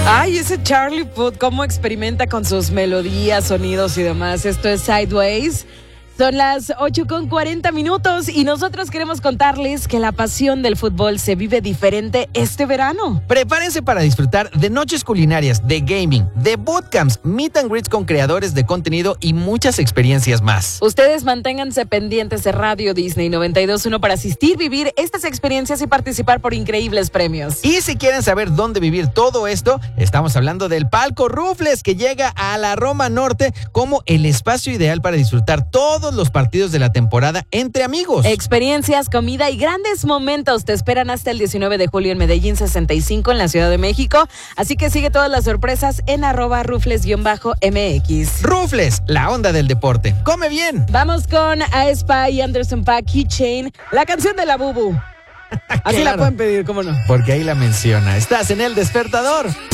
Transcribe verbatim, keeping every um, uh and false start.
Ay, ese Charlie Puth, cómo experimenta con sus melodías, sonidos y demás. Esto es Sideways. Son las ocho con cuarenta minutos y nosotros queremos contarles que la pasión del fútbol se vive diferente este verano. Prepárense para disfrutar de noches culinarias, de gaming, de bootcamps, meet and greets con creadores de contenido y muchas experiencias más. Ustedes manténganse pendientes de Radio Disney noventa y dos punto uno para asistir, vivir estas experiencias y participar por increíbles premios. Y si quieren saber dónde vivir todo esto, estamos hablando del Palco Rufles, que llega a la Roma Norte como el espacio ideal para disfrutar todos los partidos de la temporada entre amigos. Experiencias, comida y grandes momentos te esperan hasta el diecinueve de julio en Medellín sesenta y cinco en la Ciudad de México. Así que sigue todas las sorpresas en arroba rufles-M X. Rufles, la onda del deporte. ¡Come bien! Vamos con aespa y Anderson .Paak, Keychain, la canción de la Bubu. Así Claro. la pueden pedir, ¿cómo no? Porque ahí la menciona. Estás en El Despertador.